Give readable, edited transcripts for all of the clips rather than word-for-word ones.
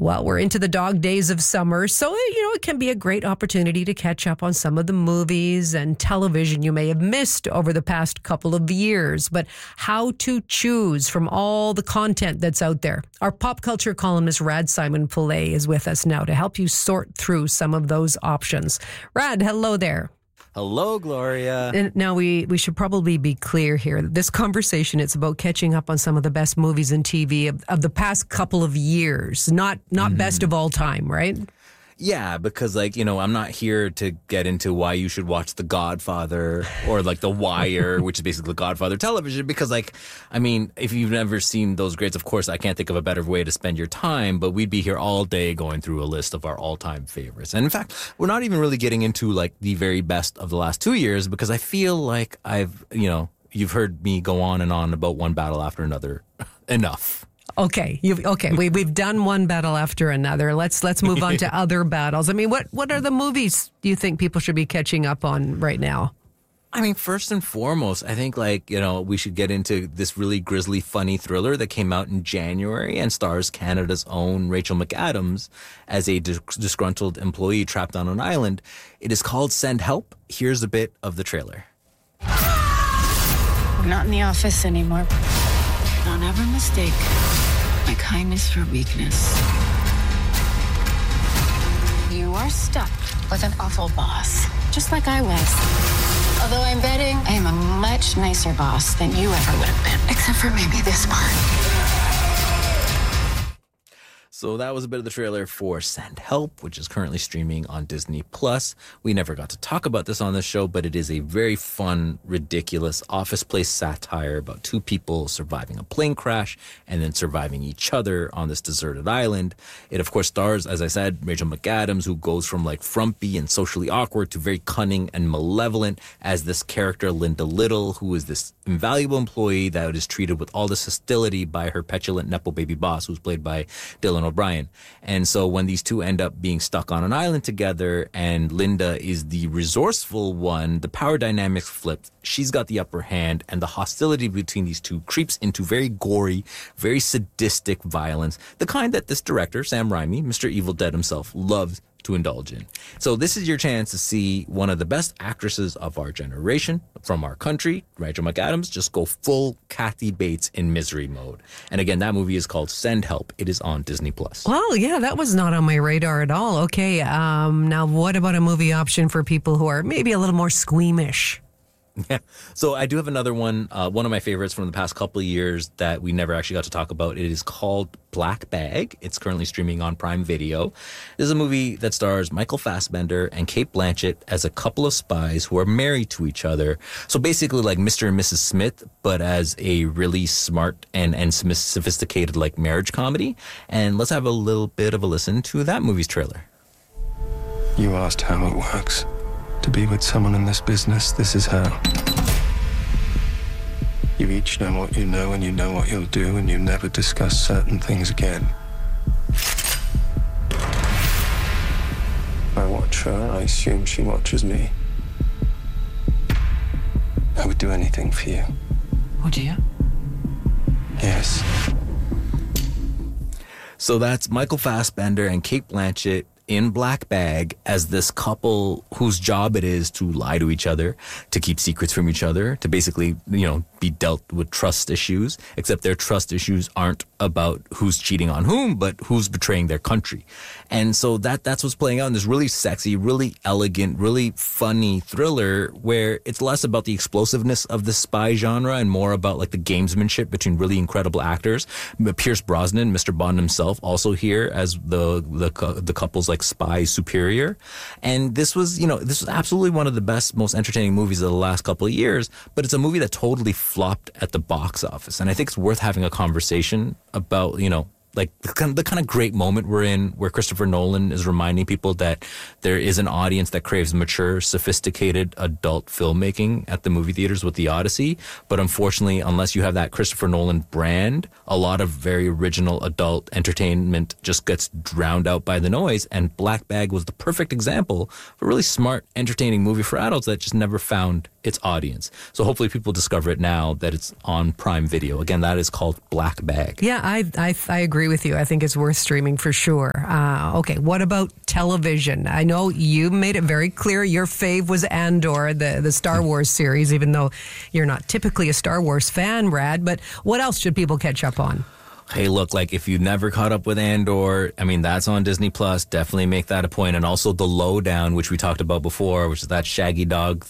Well, we're into the dog days of summer, so, it can be a great opportunity to catch up on some of the movies and television you may have missed over the past couple of years. But how to choose from all the content that's out there? Our pop culture columnist, Rad Simon Poulet, is with us now to help you sort through some of those options. Rad, hello there. Hello, Gloria. And now we should probably be clear here. This conversation, it's about catching up on some of the best movies and TV of the past couple of years, not best of all time, right? Yeah, because I'm not here to get into why you should watch The Godfather or The Wire, which is basically Godfather television, because if you've never seen those greats, of course, I can't think of a better way to spend your time, but we'd be here all day going through a list of our all-time favorites. And in fact, we're not even really getting into the very best of the last 2 years, because I feel like you've heard me go on and on about one battle after another enough. Okay, we've done one battle after another. Let's move on to other battles. What are the movies you think people should be catching up on right now? First and foremost, I think we should get into this really grisly, funny thriller that came out in January and stars Canada's own Rachel McAdams as a disgruntled employee trapped on an island. It is called Send Help. Here's a bit of the trailer. We're not in the office anymore. Don't ever mistake my kindness for weakness. You are stuck with an awful boss, just like I was. Although I'm betting I am a much nicer boss than you ever would have been, except for maybe this part. So that was a bit of the trailer for Send Help, which is currently streaming on Disney+. We never got to talk about this on the show, but it is a very fun, ridiculous office place satire about two people surviving a plane crash and then surviving each other on this deserted island. It, of course, stars, as I said, Rachel McAdams, who goes from frumpy and socially awkward to very cunning and malevolent as this character, Linda Little, who is this invaluable employee that is treated with all this hostility by her petulant Nepo baby boss, who's played by Dylan O'Brien. And so when these two end up being stuck on an island together and Linda is the resourceful one, the power dynamics flip. She's got the upper hand, and the hostility between these two creeps into very gory, very sadistic violence, the kind that this director, Sam Raimi, Mr. Evil Dead himself, loves to indulge in. So this is your chance to see one of the best actresses of our generation from our country, Rachel McAdams, just go full Kathy Bates in misery mode. And again, that movie is called Send Help. It is on Disney+. Well, yeah, that was not on my radar at all. Okay, now what about a movie option for people who are maybe a little more squeamish? Yeah. So I do have another one, one of my favorites from the past couple of years that we never actually got to talk about. It is called Black Bag. It's currently streaming on Prime Video. This is a movie that stars Michael Fassbender and Cate Blanchett as a couple of spies who are married to each other. So basically like Mr. and Mrs. Smith, but as a really smart and sophisticated marriage comedy. And let's have a little bit of a listen to that movie's trailer. You asked how it works. To be with someone in this business, this is how. You each know what you know, and you know what you'll do, and you never discuss certain things again. I watch her, I assume she watches me. I would do anything for you. Would you? Yes. So that's Michael Fassbender and Cate Blanchett in Black Bag as this couple whose job it is to lie to each other, to keep secrets from each other, to basically, be dealt with trust issues, except their trust issues aren't about who's cheating on whom, but who's betraying their country. And so that's what's playing out in this really sexy, really elegant, really funny thriller where it's less about the explosiveness of the spy genre and more about the gamesmanship between really incredible actors. Pierce Brosnan, Mr. Bond himself, also here as the couple's spy superior. And this was absolutely one of the best, most entertaining movies of the last couple of years, but it's a movie that totally flopped at the box office. And I think it's worth having a conversation about, the kind of great moment we're in where Christopher Nolan is reminding people that there is an audience that craves mature, sophisticated adult filmmaking at the movie theaters with The Odyssey. But unfortunately, unless you have that Christopher Nolan brand, a lot of very original adult entertainment just gets drowned out by the noise. And Black Bag was the perfect example of a really smart, entertaining movie for adults that just never found its audience. So hopefully people discover it now that it's on Prime Video. Again, that is called Black Bag. Yeah, I agree agree with you. I think it's worth streaming for sure. Okay, what about television? I know you made it very clear your fave was Andor, the Star Wars series, even though you're not typically a Star Wars fan, Brad. But what else should people catch up on? Hey, look, like if you've never caught up with Andor, I mean, that's on Disney Plus. Definitely make that a point. And also The Lowdown, which we talked about before, which is that Shaggy Dog,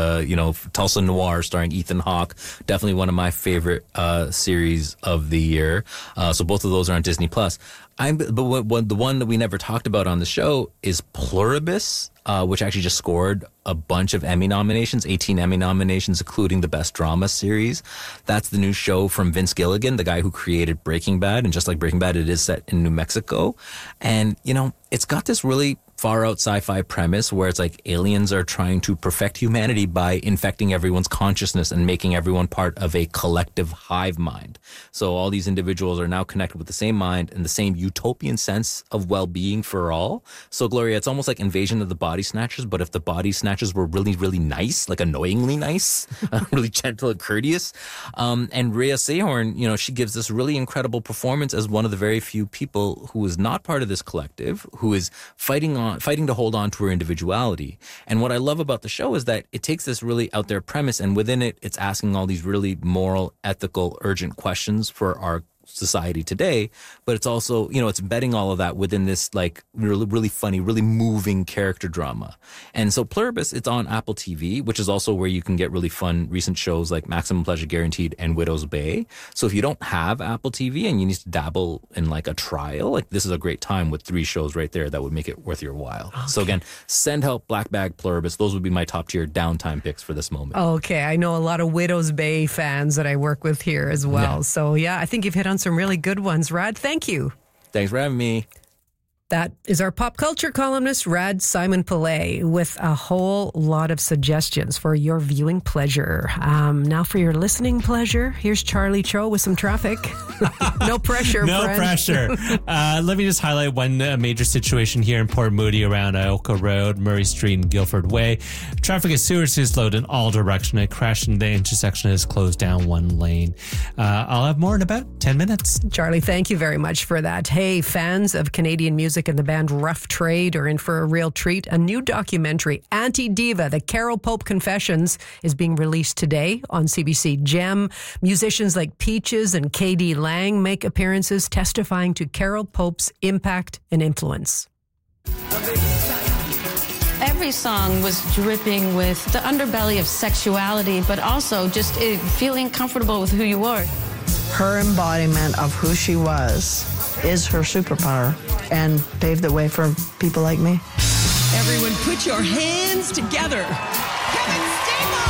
Tulsa Noir starring Ethan Hawke. Definitely one of my favorite series of the year. So both of those are on Disney Plus. But the one that we never talked about on the show is Pluribus, which actually just scored a bunch of Emmy nominations, 18 Emmy nominations, including the Best Drama Series. That's the new show from Vince Gilligan, the guy who created Breaking Bad. And just like Breaking Bad, it is set in New Mexico. And, it's got this really far out sci-fi premise where it's like aliens are trying to perfect humanity by infecting everyone's consciousness and making everyone part of a collective hive mind. So all these individuals are now connected with the same mind and the same utopian sense of well-being for all. So Gloria, it's almost like Invasion of the Body Snatchers, but if the body snatchers were really, really nice, like annoyingly nice, really gentle and courteous. And Rhea Seehorn, she gives this really incredible performance as one of the very few people who is not part of this collective, who is fighting to hold on to her individuality. And what I love about the show is that it takes this really out there premise, and within it, it's asking all these really moral, ethical, urgent questions for our society today, but it's also, it's embedding all of that within this like really, really funny, really moving character drama. And so Pluribus, it's on Apple TV, which is also where you can get really fun recent shows like Maximum Pleasure Guaranteed and Widow's Bay. So if you don't have Apple TV and you need to dabble in like a trial, like this is a great time with 3 shows right there that would make it worth your while. Okay. So again, Send Help, Black Bag, Pluribus, those would be my top tier downtime picks for this moment. Okay, I know a lot of Widow's Bay fans that I work with here as well. Yeah. So yeah, I think you've hit on some really good ones, Rad. Thank you. Thanks for having me. That is our pop culture columnist, Rad Simon-Pillay, with a whole lot of suggestions for your viewing pleasure. Now for your listening pleasure, here's Charlie Cho with some traffic. No pressure, No friend. pressure. Let me just highlight one major situation here in Port Moody around Ioka Road, Murray Street, and Guilford Way. Traffic is seriously slowed in all directions. It crashed in the intersection has closed down one lane. I'll have more in about 10 minutes. Charlie, thank you very much for that. Hey, fans of Canadian music and the band Rough Trade are in for a real treat. A new documentary, Anti-Diva, The Carol Pope Confessions, is being released today on CBC Gem. Musicians like Peaches and K.D. Lang make appearances testifying to Carol Pope's impact and influence. Every song was dripping with the underbelly of sexuality, but also just feeling comfortable with who you are. Her embodiment of who she was is her superpower and paved the way for people like me. Everyone put your hands together. Kevin Staples!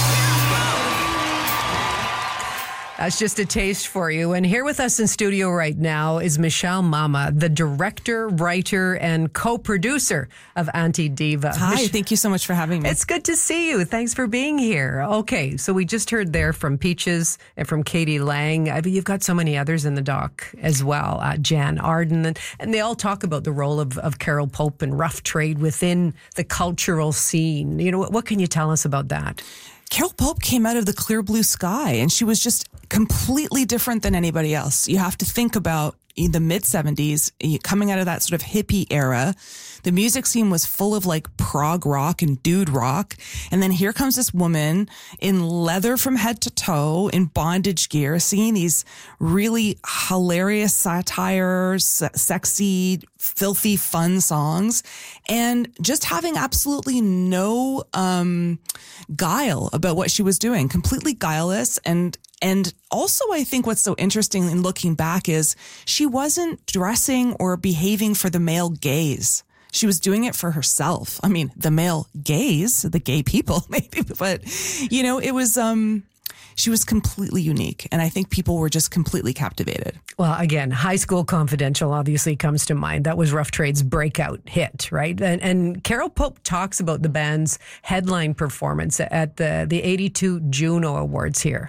That's just a taste for you. And here with us in studio right now is Michelle Mama, the director, writer, and co-producer of Anti-Diva. Hi, thank you so much for having me. It's good to see you. Thanks for being here. Okay, so we just heard there from Peaches and from K.D. Lang. I mean, you've got so many others in the doc as well. Jan Arden, and they all talk about the role of Carol Pope and Rough Trade within the cultural scene. What can you tell us about that? Carol Pope came out of the clear blue sky, and she was just completely different than anybody else. You have to think about in the mid-70s, coming out of that sort of hippie era. The music scene was full of like prog rock and dude rock. And then here comes this woman in leather from head to toe, in bondage gear, singing these really hilarious satires, sexy, filthy, fun songs, and just having absolutely no guile about what she was doing, completely guileless. And also, I think what's so interesting in looking back is she wasn't dressing or behaving for the male gaze. She was doing it for herself. I mean, the male gaze, the gay people, maybe, but, it was, she was completely unique. And I think people were just completely captivated. Well, again, High School Confidential obviously comes to mind. That was Rough Trade's breakout hit, right? And Carol Pope talks about the band's headline performance at the 82 Juno Awards here.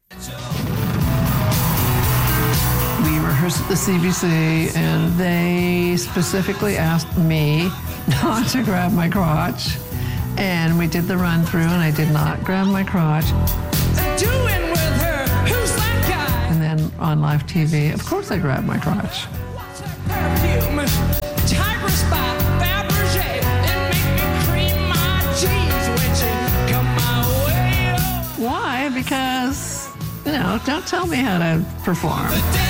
We rehearsed at the CBC, and they specifically asked me not to grab my crotch. And we did the run through, and I did not grab my crotch. Doing with her, who's that guy? And then on live TV, of course I grab my crotch. Perfume, Tigress by Fabergé, and make me cream my jeans when she come my way. Why? Because, don't tell me how to perform.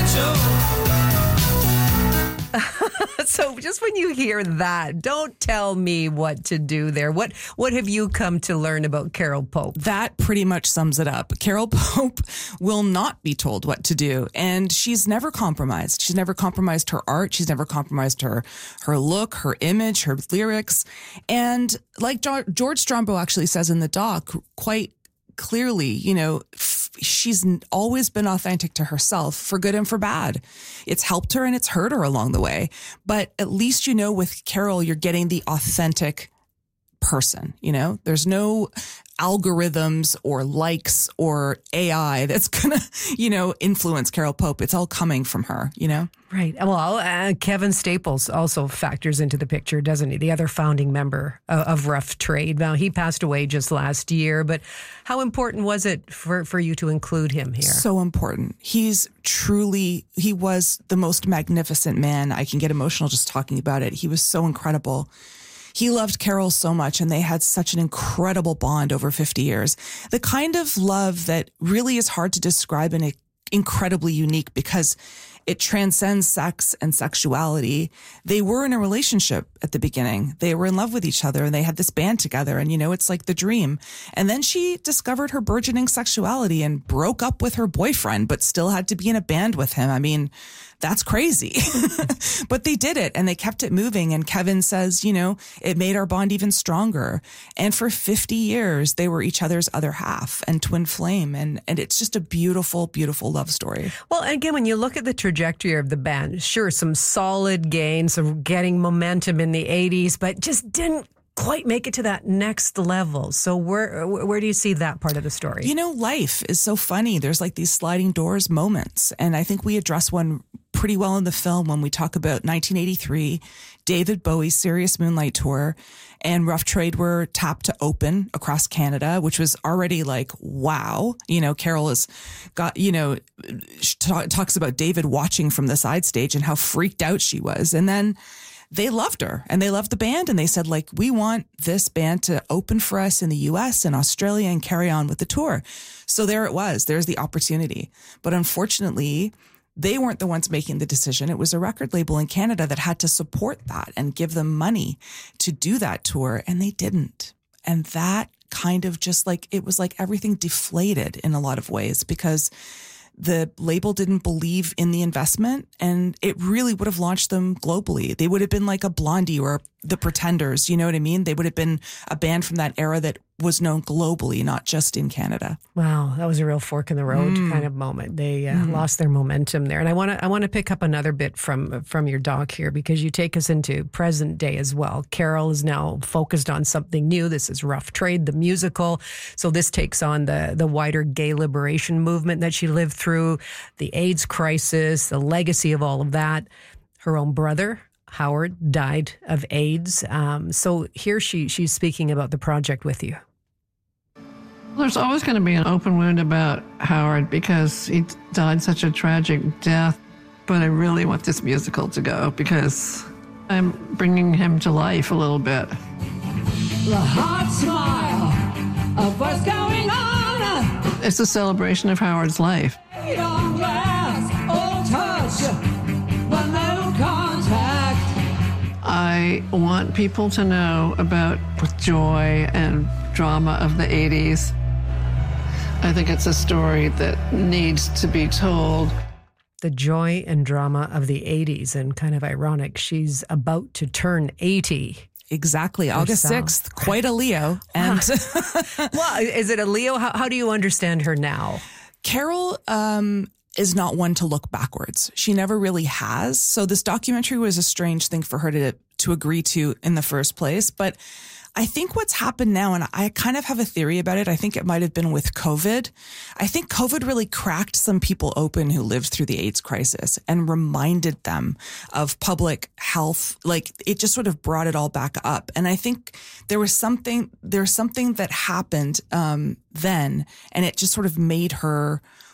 So just when you hear that, don't tell me what to do there. What have you come to learn about Carol Pope? That pretty much sums it up. Carol Pope will not be told what to do, and she's never compromised. She's never compromised her art. She's never compromised her look, her image, her lyrics. And like George Strombo actually says in the doc quite clearly, she's always been authentic to herself for good and for bad. It's helped her and it's hurt her along the way. But at least, with Carol, you're getting the authentic person, there's no algorithms or likes or AI that's going to, influence Carol Pope. It's all coming from her, Right. Well, Kevin Staples also factors into the picture, doesn't he? The other founding member of Rough Trade. Now, he passed away just last year, but how important was it for you to include him here? So important. He was the most magnificent man. I can get emotional just talking about it. He was so incredible. He loved Carol so much, and they had such an incredible bond over 50 years. The kind of love that really is hard to describe and incredibly unique because it transcends sex and sexuality. They were in a relationship at the beginning. They were in love with each other and they had this band together and, it's like the dream. And then she discovered her burgeoning sexuality and broke up with her boyfriend, but still had to be in a band with him. I mean, that's crazy. But they did it and they kept it moving. And Kevin says, it made our bond even stronger. And for 50 years, they were each other's other half and twin flame. And it's just a beautiful, beautiful love story. Well, again, when you look at the trajectory of the band, sure, some solid gains, some getting momentum in the 80s, but just didn't quite make it to that next level. So where do you see that part of the story? Life is so funny. There's like these sliding doors moments. And I think we address one pretty well in the film when we talk about 1983, David Bowie's Serious Moonlight Tour, and Rough Trade were tapped to open across Canada, which was already like, wow. Carol has got, talks about David watching from the side stage and how freaked out she was. And then they loved her and they loved the band. And they said, we want this band to open for us in the US and Australia and carry on with the tour. So there it was. There's the opportunity. But unfortunately, they weren't the ones making the decision. It was a record label in Canada that had to support that and give them money to do that tour. And they didn't. And that kind of just it was like everything deflated in a lot of ways because the label didn't believe in the investment and it really would have launched them globally. They would have been like a Blondie or the Pretenders. You know what I mean? They would have been a band from that era that was known globally, not just in Canada. Wow, that was a real fork in the road kind of moment. They lost their momentum there. And I want to pick up another bit from your doc here because you take us into present day as well. Carol is now focused on something new. This is Rough Trade, the musical. So this takes on the wider gay liberation movement that she lived through, the AIDS crisis, the legacy of all of that. Her own brother, Howard, died of AIDS. So here she's speaking about the project with you. There's always going to be an open wound about Howard because he died such a tragic death. But I really want this musical to go because I'm bringing him to life a little bit. The hot smile of what's going on. It's a celebration of Howard's life. On glass, all touch, but no contact. I want people to know about joy and drama of the 80s. I think it's a story that needs to be told. The joy and drama of the 80s, and kind of ironic, she's about to turn 80. Exactly. August 6th, quite a Leo. And well, is it a Leo? How do you understand her now? Carol is not one to look backwards. She never really has. So this documentary was a strange thing for her to agree to in the first place. But I think what's happened now, and I kind of have a theory about it, I think it might have been with COVID. I think COVID really cracked some people open who lived through the AIDS crisis and reminded them of public health. It just sort of brought it all back up. And I think there's something that happened then, and it just sort of made her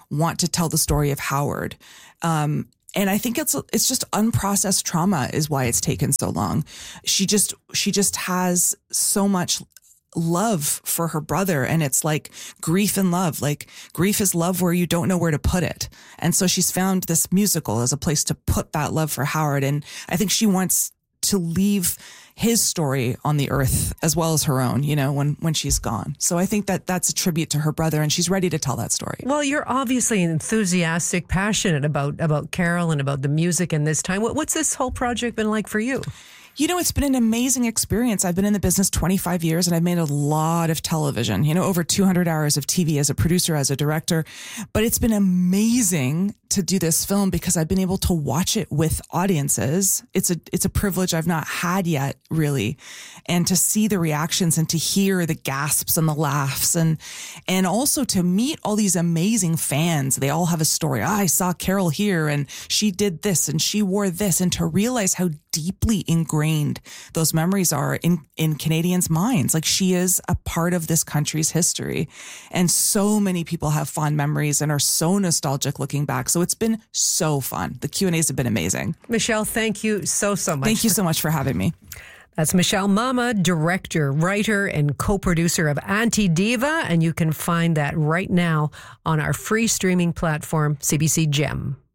want to tell the story of Howard. And I think it's just unprocessed trauma is why it's taken so long. She just has so much love for her brother, and it's like grief and love. Like grief is love where you don't know where to put it. And so she's found this musical as a place to put that love for Howard. And I think she wants to leave his story on the earth as well as her own, when she's gone. So I think that that's a tribute to her brother, and she's ready to tell that story. Well, you're obviously enthusiastic, passionate about Carol and about the music in this time. What's this whole project been like for you? It's been an amazing experience. I've been in the business 25 years and I've made a lot of television, over 200 hours of TV as a producer, as a director. But it's been amazing to do this film because I've been able to watch it with audiences. It's a privilege I've not had yet, really. And to see the reactions and to hear the gasps and the laughs and also to meet all these amazing fans. They all have a story. I saw Carol here and she did this and she wore this, and to realize how deeply ingrained those memories are in Canadians' minds. Like, she is a part of this country's history. And so many people have fond memories and are so nostalgic looking back. So it's been so fun. The Q&As have been amazing. Michelle, thank you so much. Thank you so much for having me. That's Michelle Mama, director, writer, and co-producer of Anti-Diva. And you can find that right now on our free streaming platform, CBC Gem.